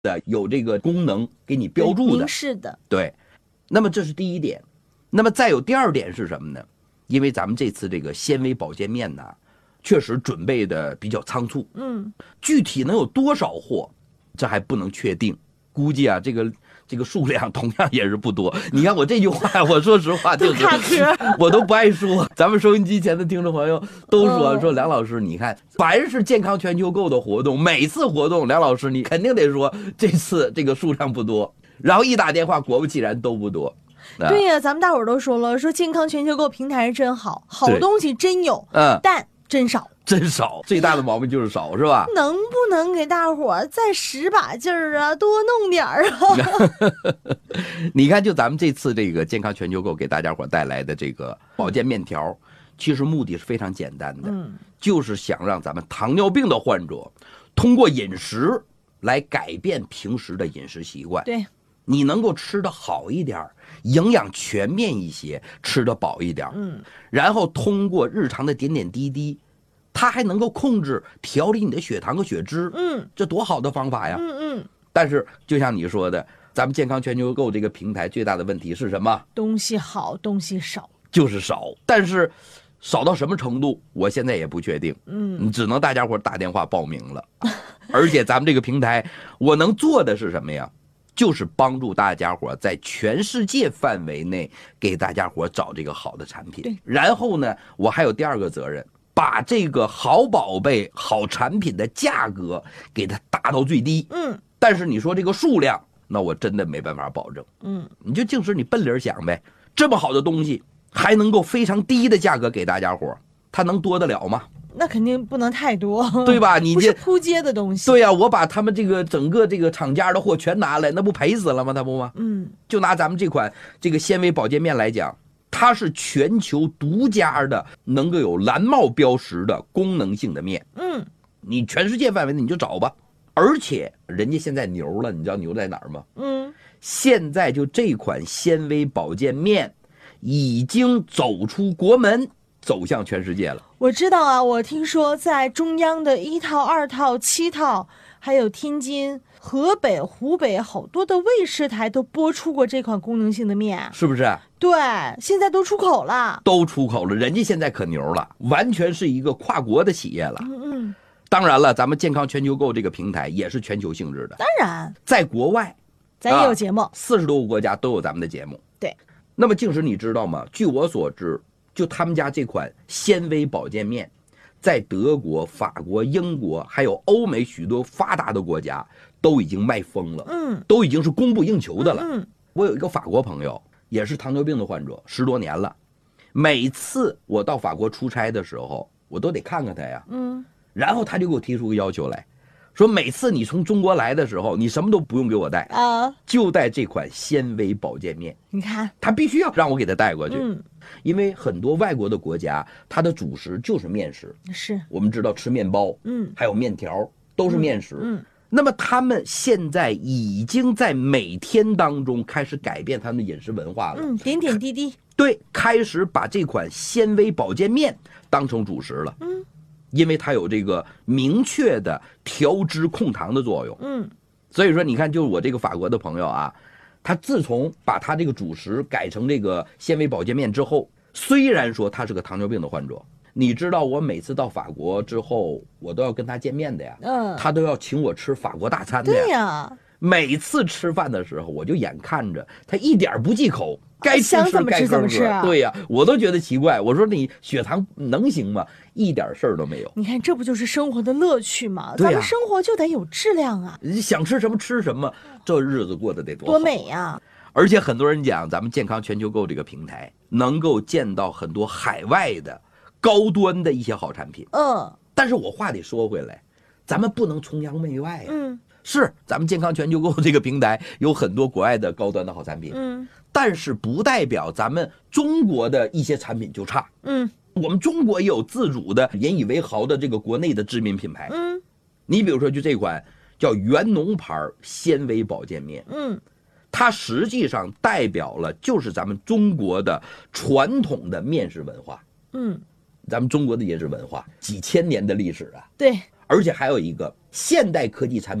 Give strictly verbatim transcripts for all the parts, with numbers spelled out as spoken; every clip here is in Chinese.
的有这个功能给你标注的， 明示的。 对，那么这是第一点。那么再有第二点是什么呢？因为咱们这次这个纤维保健面呢，确实准备的比较仓促， 嗯， 具体能有多少货，这还不能确定。估计啊，这个这个数量同样也是不多。你看我这句话，我说实话就是我都不爱说。咱们收音机前的听众朋友都说说梁老师，你看，凡是健康全球购的活动，每次活动，梁老师你肯定得说这次这个数量不多。然后一打电话，果不其然都不多。 对呀、啊，咱们大伙儿都说了，说健康全球购平台是真好，好东西真有， 嗯， 但真少。 真少，最大的毛病就是少，是吧？ 能不能给大伙儿再使把劲儿啊，多弄点儿啊？ 你看，就咱们这次这个健康全球购给大家伙带来的这个保健面条，其实目的是非常简单的， 嗯， 就是想让咱们糖尿病的患者通过饮食来改变平时的饮食习惯。 对， 你能够吃得好一点，营养全面一些，吃得饱一点， 嗯， 然后通过日常的点点滴滴。它还能够控制调理你的血糖和血脂， 嗯， 这多好的方法呀！ 嗯嗯。 但是就像你说的，咱们健康全球购这个平台最大的问题是什么？ 东西好，东西少， 就是少。但是少到什么程度，我现在也不确定。 嗯， 你只能大家伙打电话报名了。而且咱们这个平台，我能做的是什么呀？就是帮助大家伙在全世界范围内给大家伙找这个好的产品。 对。 然后呢，我还有第二个责任。把这个好宝贝、好产品的价格给它打到最低， 嗯， 但是你说这个数量，那我真的没办法保证， 嗯， 你就净是你笨理想呗。这么好的东西，还能够非常低的价格给大家伙，它能多得了吗？ 那肯定不能太多， 对吧？你不是扑街的东西。 对呀、啊，我把他们这个整个这个厂家的货全拿来，那不赔死了吗？他不吗？ 嗯， 就拿咱们这款这个纤维保健面来讲。它是全球独家的，能够有蓝帽标识的功能性的面。 嗯， 你全世界范围内你就找吧。而且人家现在牛了，你知道牛在哪儿吗？ 嗯， 现在就这款纤维保健面已经走出国门，走向全世界了。 我知道啊，我听说在中央的一套、二套、七套，还有天津、河北、湖北好多的卫视台都播出过这款功能性的面， 是不是？ 对，现在都出口了， 都出口了，人家现在可牛了，完全是一个跨国的企业了。 嗯嗯， 当然了，咱们健康全球购这个平台也是全球性质的， 当然， 在国外， 咱也有节目， 四十多个国家都有咱们的节目。 对， 那么静时你知道吗？据我所知，就他们家这款纤维保健面，在德国、法国、英国还有欧美许多发达的国家都已经卖疯了， 嗯， 都已经是供不应求的了。 嗯， 我有一个法国朋友。也是糖尿病的患者，十多年了。每次我到法国出差的时候，我都得看看他呀。 嗯， 然后他就给我提出个要求来，说每次你从中国来的时候，你什么都不用给我带啊， 就带这款纤维保健面。 你看， 他必须要让我给他带过去。 嗯， 因为很多外国的国家，它的主食就是面食。 是， 我们知道吃面包， 嗯， 还有面条都是面食。 嗯。嗯， 那么他们现在已经在每天当中开始改变他们的饮食文化了， 嗯，点点滴滴， 对，开始把这款纤维保健面当成主食了， 嗯， 因为它有这个明确的调脂控糖的作用， 嗯， 所以说你看，就是我这个法国的朋友啊，他自从把他这个主食改成这个纤维保健面之后，虽然说他是个糖尿病的患者。你知道我每次到法国之后，我都要跟他见面的呀， 嗯， 他都要请我吃法国大餐的呀。 对呀， 每次吃饭的时候，我就眼看着他一点不忌口，该吃吃该怎么吃啊。 对呀，我都觉得奇怪。我说你血糖能行吗？一点事儿都没有。 你看，这不就是生活的乐趣吗？ 对呀， 咱们生活就得有质量啊！ 想吃什么吃什么，这日子过得得多好多美呀！ 而且很多人讲，咱们健康全球购这个平台能够见到很多海外的。高端的一些好产品， 嗯， 但是我话得说回来，咱们不能崇洋媚外呀、啊。 嗯， 是咱们健康全球购这个平台有很多国外的高端的好产品， 嗯， 但是不代表咱们中国的一些产品就差。 嗯， 我们中国也有自主的引以为豪的这个国内的知名品牌。 嗯， 你比如说就这款叫元农牌纤维保健面， 嗯， 它实际上代表了就是咱们中国的传统的面食文化。 嗯。 咱们中国的饮食文化几千年的历史啊， 对， 而且还有一个现代科技产品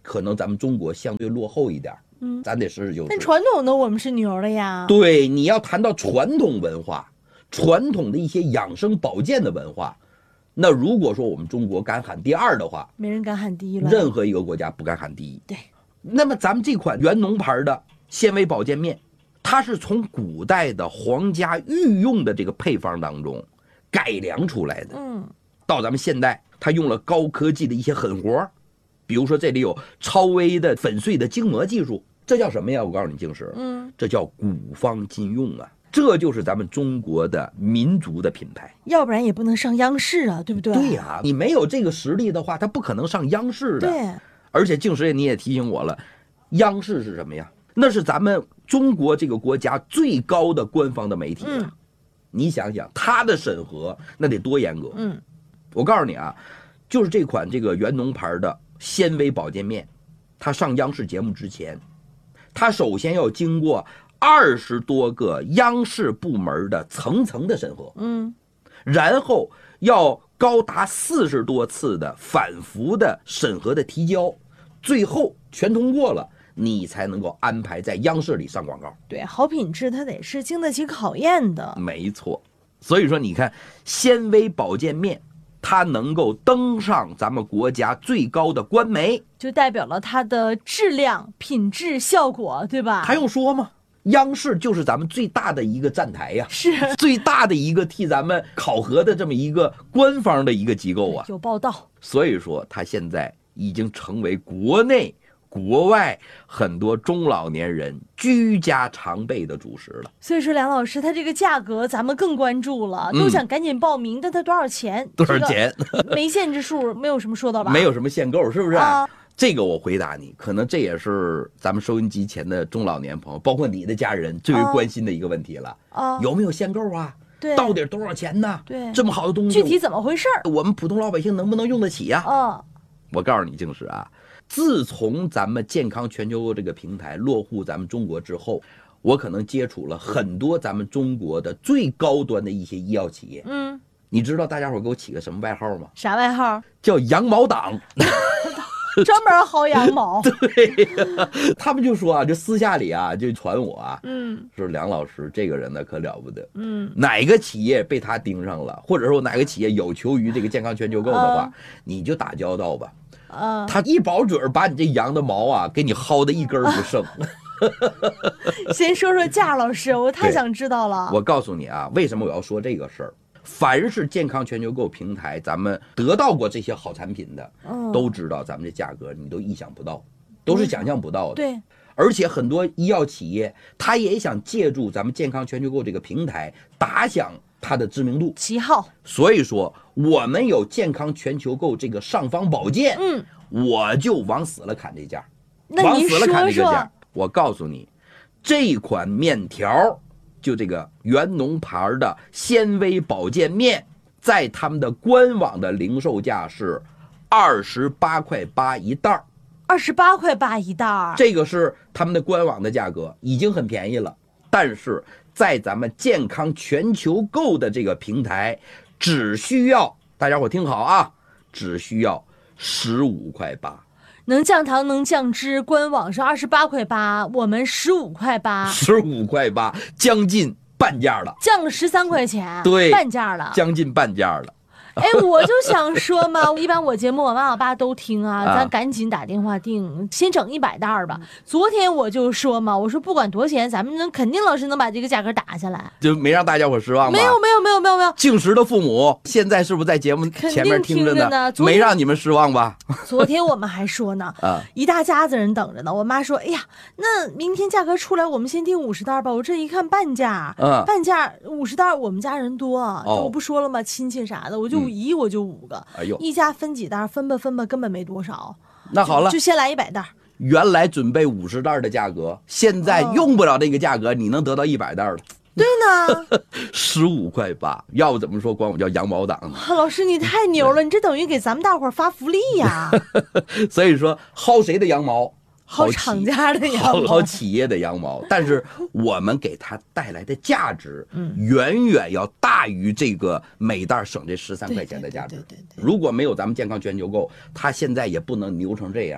可能咱们中国相对落后一点， 嗯， 咱得实事求是。 但传统的我们是牛的呀。 对，你要谈到传统文化，传统的一些养生保健的文化，那如果说我们中国敢喊第二的话， 没人敢喊第一了。 任何一个国家不敢喊第一。 对。 那么咱们这款元农牌的纤维保健面，它是从古代的皇家御用的这个配方当中改良出来的。 嗯。 到咱们现代，它用了高科技的一些狠活，比如说这里有超微的粉碎的精磨技术，这叫什么呀？我告诉你，静时， 嗯， 这叫古方今用啊。这就是咱们中国的民族的品牌， 要不然也不能上央视啊，对不对？ 对呀、啊，你没有这个实力的话，它不可能上央视的。 对。 而且静时你也提醒我了，央视是什么呀？那是咱们中国这个国家最高的官方的媒体啊。 嗯、 你想想，它的审核那得多严格。 嗯， 我告诉你啊，就是这款这个元农牌的纤维保健面，它上央视节目之前，它首先要经过二十多个央视部门的层层的审核。 嗯， 然后要高达四十多次的反复的审核的提交，最后全通过了，你才能够安排在央视里上广告。 对，好品质它得是经得起考验的。 没错，所以说你看纤维保健面，它能够登上咱们国家最高的官媒， 就代表了它的质量、品质、效果，对吧？ 还用说吗？央视就是咱们最大的一个站台呀， 是最大的一个替咱们考核的这么一个官方的一个机构啊， 有报道。 所以说，它现在已经成为国内、国外很多中老年人居家常备的主食了。 所以说，梁老师，它这个价格咱们更关注了， 嗯、 都想赶紧报名。但它多少钱？ 多少钱？ 这个、没限制数，没有什么说到吧？ 没有什么限购，是不是？ 啊这个我回答你，可能这也是咱们收音机前的中老年朋友，包括你的家人最为关心的一个问题了。 啊， 有没有限购啊？ 对， 到底多少钱呢？ 对， 这么好的东西， 具体怎么回事？ 我们普通老百姓能不能用得起呀？ 啊， 我告诉你，静时啊，自从咱们健康全球购这个平台落户咱们中国之后，我可能接触了很多咱们中国的最高端的一些医药企业。 嗯， 你知道大家伙给我起个什么外号吗？ 啥外号？ 叫羊毛党。 专门薅羊毛。 对呀，他们就说啊，就私下里啊，就传我啊， 嗯， 说梁老师这个人呢可了不得， 嗯， 哪个企业被他盯上了，或者说哪个企业有求于这个健康全球购的话， 啊、 你就打交道吧。 啊， 他一保准把你这羊的毛啊，给你薅的一根不剩。 先说说价，老师，我太想知道了。 我告诉你啊，为什么我要说这个事儿？凡是健康全球购平台，咱们得到过这些好产品的， 嗯、 都知道咱们这价格你都意想不到，都是想象不到的。 对， 而且很多医药企业，他也想借助咱们健康全球购这个平台，打响它的知名度、 旗号。 所以说，我们有健康全球购这个尚方宝剑， 嗯， 我就往死了砍这价， 那往死了砍这个说价。我告诉你，这款面条。就这个元农牌的纤维保健面，在他们的官网的零售价是二十八块八一袋儿， 二十八块八一袋儿， 这个是他们的官网的价格，已经很便宜了。但是在咱们健康全球购的这个平台，只需要大家伙听好啊，只需要十五块八。 能降糖能降脂，官网是二十八块八，我们十五块八， 十五块八，将近半价了， 降了十三块钱， 对， 半价了， 将近半价了。 哎，我就想说嘛，一般我节目我妈我爸都听啊， 啊咱赶紧打电话订，先整一百袋儿吧。昨天我就说嘛，我说不管多少钱，咱们能肯定老师能把这个价格打下来， 就没让大家伙失望吧？ 没有没有没有没有没有。 静时的父母现在是不是在节目前面听着呢？ 呢没让你们失望吧？ 昨天我们还说呢， 啊， 一大家子人等着呢。我妈说，哎呀，那明天价格出来，我们先订五十袋吧。我这一看半价， 嗯， 半价五十袋，我们家人多， 哦、 我不说了吗？亲戚啥的，我就一、嗯、我就五。 哎呦， 一家分几袋，分吧分吧，根本没多少。 那好了， 就, 就先来一百袋。 原来准备五十袋的价格，现在用不了这个价格，哦、你能得到一百袋了。 对呢， 十五块八，要不怎么说管我叫羊毛党呢？ 老师你太牛了，你这等于给咱们大伙儿发福利呀！ 所以说，薅谁的羊毛？ 薅厂家的羊毛， 薅企业的羊毛，但是我们给它带来的价值，嗯，远远要大于这个每袋省这十三块钱的价值。 对对对对对。 如果没有咱们健康全球购，它现在也不能牛成这样。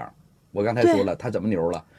我刚才说了，它怎么牛了？